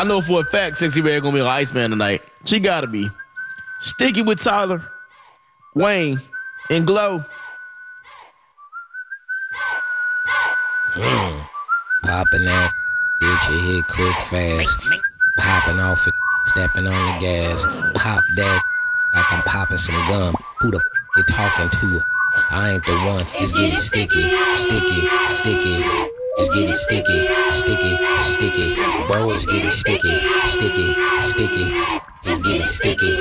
I know for a fact Sexy Red gonna be an Iceman tonight. She gotta be. Sticky with Tyler, Wayne, and Glow. Popping that, get your hit quick fast. Popping off it, stepping on the gas. Pop that like I'm popping some gum. Who the you talking to? I ain't the one. It's getting sticky, sticky, sticky. It's getting sticky, sticky, sticky. Bro, it's getting sticky, sticky, sticky. It's getting sticky.